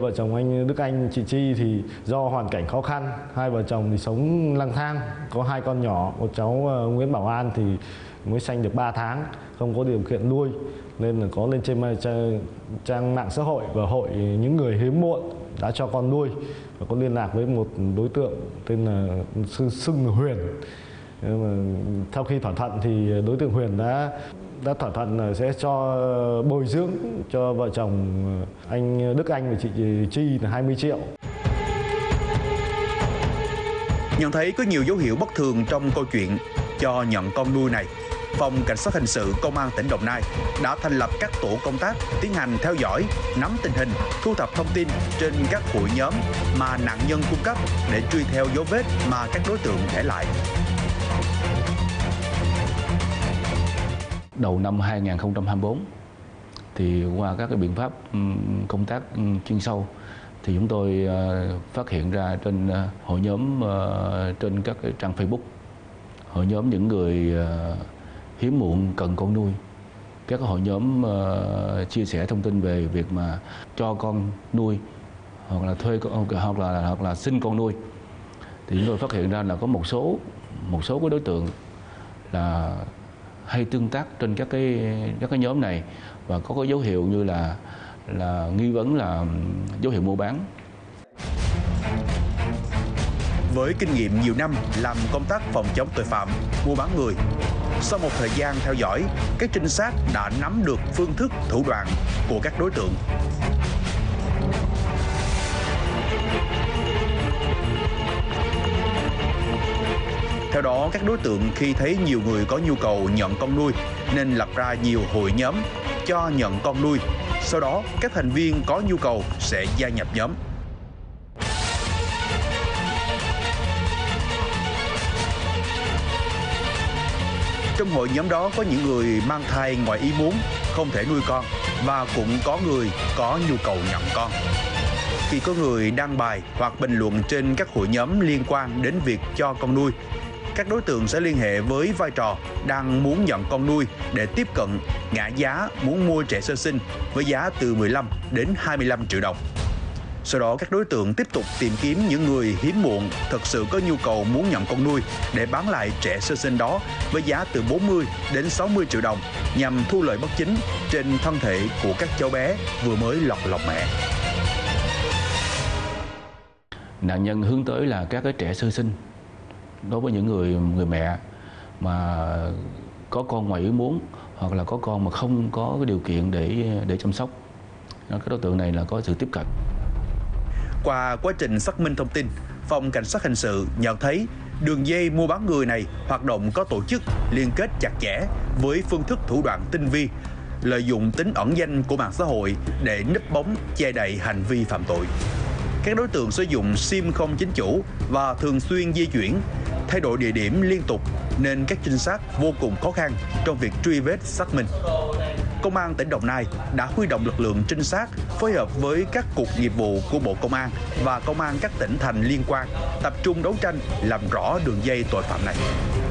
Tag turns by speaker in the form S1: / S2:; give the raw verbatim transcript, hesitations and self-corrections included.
S1: vợ chồng anh Đức Anh, chị Chi thì do hoàn cảnh khó khăn, hai vợ chồng thì sống lang thang, có hai con nhỏ, một cháu Nguyễn Bảo An thì mới sanh được ba tháng, không có điều kiện nuôi nên là có lên trên trang, trang mạng xã hội và hội những người hiếm muộn đã cho con nuôi, và có liên lạc với một đối tượng tên là xưng là Huyền. Sau khi thỏa thuận thì đối tượng Huyền đã đã thỏa thuận là sẽ cho bồi dưỡng cho vợ chồng anh Đức Anh và chị Chi là hai mươi triệu.
S2: Nhận thấy có nhiều dấu hiệu bất thường trong câu chuyện cho nhận con nuôi này, Phòng Cảnh sát Hình sự Công an tỉnh Đồng Nai đã thành lập các tổ công tác tiến hành theo dõi, nắm tình hình, thu thập thông tin trên các hội nhóm mà nạn nhân cung cấp để truy theo dấu vết mà các đối tượng để lại.
S3: Đầu năm hai nghìn không trăm hai mươi tư thì qua các cái biện pháp công tác chuyên sâu thì chúng tôi phát hiện ra trên hội nhóm trên các cái trang Facebook, hội nhóm những người hiếm muộn cần con nuôi, các hội nhóm chia sẻ thông tin về việc mà cho con nuôi hoặc là thuê con, hoặc là hoặc là sinh con nuôi, thì chúng tôi phát hiện ra là có một số một số cái đối tượng là hay tương tác trên các cái các cái nhóm này và có cái dấu hiệu như là là nghi vấn là dấu hiệu mua bán.
S2: Với kinh nghiệm nhiều năm làm công tác phòng chống tội phạm mua bán người, sau một thời gian theo dõi, các trinh sát đã nắm được phương thức thủ đoạn của các đối tượng. Theo đó, các đối tượng khi thấy nhiều người có nhu cầu nhận con nuôi nên lập ra nhiều hội nhóm cho nhận con nuôi. Sau đó, các thành viên có nhu cầu sẽ gia nhập nhóm. Trong hội nhóm đó có những người mang thai ngoài ý muốn, không thể nuôi con, và cũng có người có nhu cầu nhận con. Khi có người đăng bài hoặc bình luận trên các hội nhóm liên quan đến việc cho con nuôi, các đối tượng sẽ liên hệ với vai trò đang muốn nhận con nuôi để tiếp cận, ngã giá muốn mua trẻ sơ sinh với giá từ mười lăm đến hai mươi lăm triệu đồng. Sau đó các đối tượng tiếp tục tìm kiếm những người hiếm muộn thực sự có nhu cầu muốn nhận con nuôi để bán lại trẻ sơ sinh đó với giá từ bốn mươi đến sáu mươi triệu đồng nhằm thu lợi bất chính trên thân thể của các cháu bé vừa mới lọt lòng mẹ.
S3: Nạn nhân hướng tới là các cái trẻ sơ sinh. Đối với những người người mẹ mà có con ngoài ý muốn hoặc là có con mà không có cái điều kiện để để chăm sóc, các đối tượng này là có sự tiếp cận.
S2: Qua quá trình xác minh thông tin, Phòng Cảnh sát Hình sự nhận thấy đường dây mua bán người này hoạt động có tổ chức, liên kết chặt chẽ với phương thức thủ đoạn tinh vi, lợi dụng tính ẩn danh của mạng xã hội để núp bóng che đậy hành vi phạm tội. Các đối tượng sử dụng sim không chính chủ và thường xuyên di chuyển, thay đổi địa điểm liên tục nên các trinh sát vô cùng khó khăn trong việc truy vết xác minh. Công an tỉnh Đồng Nai đã huy động lực lượng trinh sát phối hợp với các cục nghiệp vụ của Bộ Công an và công an các tỉnh thành liên quan tập trung đấu tranh làm rõ đường dây tội phạm này.